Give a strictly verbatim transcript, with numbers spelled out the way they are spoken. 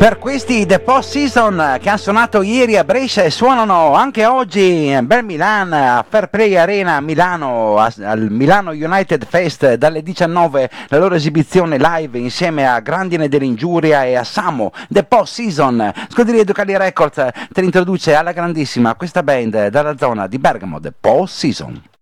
Per questi The Post Season che hanno suonato ieri a Brescia e suonano anche oggi in Bel Milan a Fair Play Arena a Milano, a, al Milano United Fest dalle diciannove, la loro esibizione live insieme a Grandine dell'Ingiuria e a Samo. The Post Season, Scuderia Ducali Records te l'introduce alla grandissima questa band dalla zona di Bergamo, The Post Season.